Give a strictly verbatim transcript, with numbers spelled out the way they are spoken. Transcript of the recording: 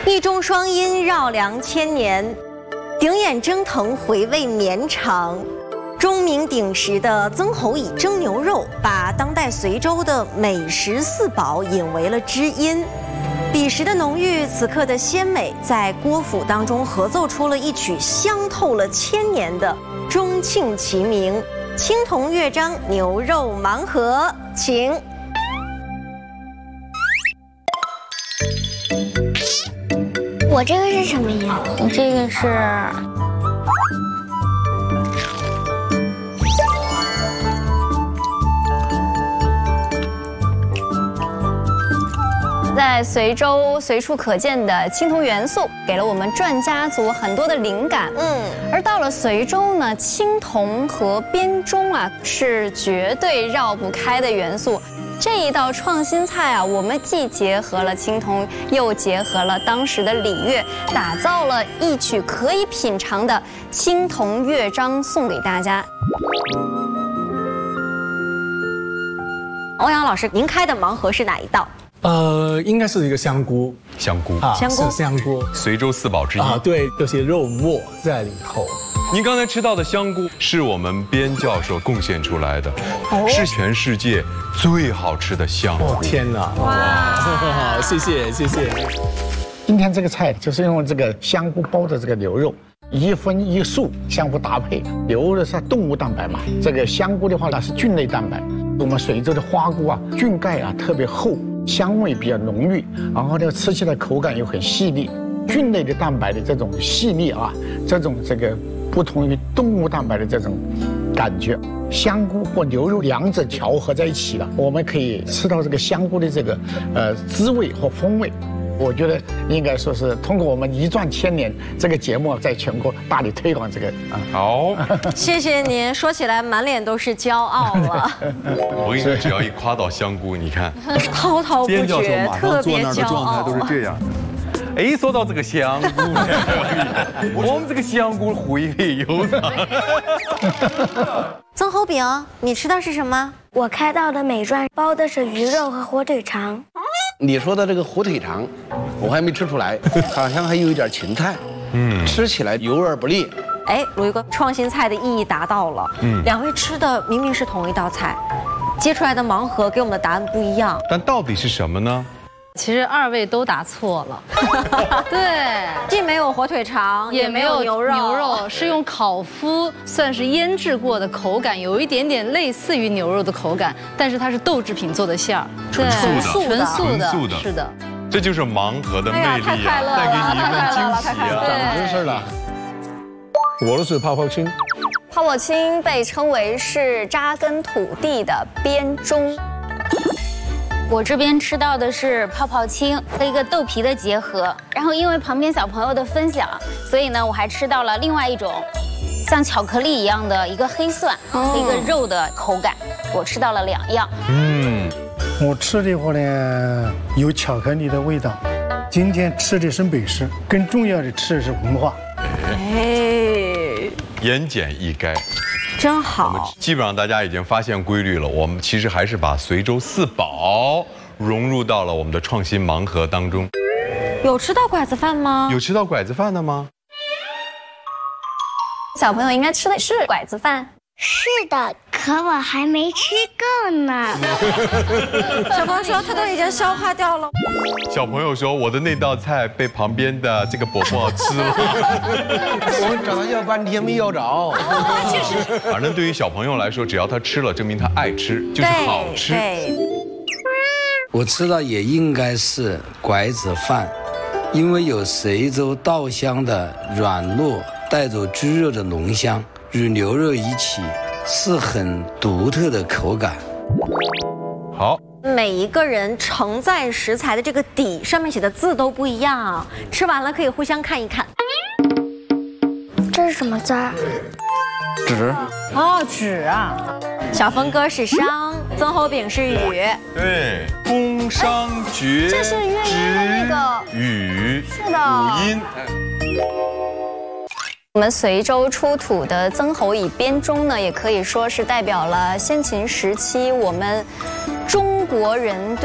一中双音绕梁千年，鼎眼蒸腾回味绵长。钟鸣鼎食的曾侯乙蒸牛肉，把当代随州的美食四宝引为了知音。彼时的浓郁，此刻的鲜美，在郭府当中合奏出了一曲香透了千年的钟磬齐鸣。青铜乐章牛肉盲盒，请。 我这个是什么呀？ 你这个是在随州随处可见的青铜元素，给了我们转家族很多的灵感。嗯，而到了随州呢，青铜和编钟啊是绝对绕不开的元素。 这一道创新菜啊，我们既结合了青铜，又结合了当时的礼乐，打造了一曲可以品尝的青铜乐章，送给大家。 欧阳老师，您开的盲盒是哪一道？ 呃，应该是一个香菇， 香菇啊， 香菇是香菇， 随州四宝之一啊，对，有些肉末在里头。 您刚才吃到的香菇是我们边教授贡献出来的，哦、是全世界最好吃的香菇。 哦天哪！哇，谢谢谢谢。 今天这个菜就是用这个香菇包的这个牛肉，一荤一素相互搭配。牛肉是动物蛋白嘛，这个香菇的话呢是菌类蛋白。我们随州的花菇啊，菌盖啊特别厚，香味比较浓郁，然后呢吃起来口感又很细腻。菌类的蛋白的这种细腻啊，这种这个。 不同于动物蛋白的这种感觉，香菇或牛肉两者调和在一起了，我们可以吃到这个香菇的这个呃滋味和风味。我觉得应该说是通过我们一转千年这个节目，在全国大力推广这个啊。 好， 谢谢您，说起来满脸都是骄傲了。 我跟你说，只要一夸到香菇，你看滔滔不绝，特别骄傲。 状态都是这样。 哎，说到这个香菇，我们这个香菇回味悠长。 曾侯丙，你吃的是什么？ 我开到的美馔包的是鱼肉和火腿肠。 你说的这个火腿肠，我还没吃出来，好像还有一点芹菜，嗯，吃起来油而不腻。 哎，鲁豫哥，创新菜的意义达到了。嗯，两位吃的明明是同一道菜，接出来的盲盒给我们的答案不一样。 但到底是什么呢？ 其实二位都答错了，对， 既没有火腿肠，也没有牛肉， 牛肉是用烤麸，算是腌制过的，口感有一点点类似于牛肉的口感，但是它是豆制品做的馅儿， 纯素的， 纯素的， 素的， 是的， 这就是盲盒的魅力啊！ 太快乐了， 带给你一份惊喜啊！ 长知识了。 我的是泡泡青， 泡泡青被称为是扎根土地的编钟。 我这边吃到的是泡泡青和一个豆皮的结合，然后因为旁边小朋友的分享，所以呢我还吃到了另外一种像巧克力一样的一个黑蒜和一个肉的口感，我吃到了两样。嗯， 我吃的话呢有巧克力的味道。今天吃的是美食，更重要的吃的是文化。 哎， 言简意赅。 真好， 基本上大家已经发现规律了。我们其实还是把随州四宝融入到了我们的创新盲盒当中。 有吃到拐子饭吗？ 有吃到拐子饭的吗？ 小朋友应该吃的是拐子饭。 是的，可我还没吃够呢。 小朋友说他都已经消化掉了。 小朋友说我的那道菜被旁边的这个伯伯吃了。 我们找他要半天没要着。 反正对于小朋友来说，只要他吃了，证明他爱吃，就是好吃。 对。 我吃的也应该是拐子饭，因为有随州稻香的软糯，带着猪肉的浓香。 与牛肉一起，是很独特的口感。 好， 每一个人承载食材的这个底上面写的字都不一样，吃完了可以互相看一看。 这是什么字儿？ 纸。 哦，纸啊。 小峰哥是商，曾侯丙是禹。 对，宫商角这是乐音的那个禹， 是的， 五音。 我们随州出土的曾侯乙编钟呢，也可以说是代表了先秦时期我们中国人对